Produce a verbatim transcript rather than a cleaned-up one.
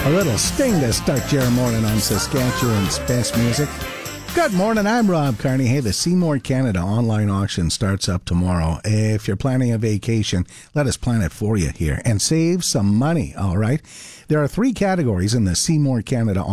A little sting to start your morning on Saskatchewan's best music. Good morning, I'm Rob Carney. Hey, the Seymour Canada online auction starts up tomorrow. If you're planning a vacation, let us plan it for you here and save some money, all right? There are three categories in the Seymour Canada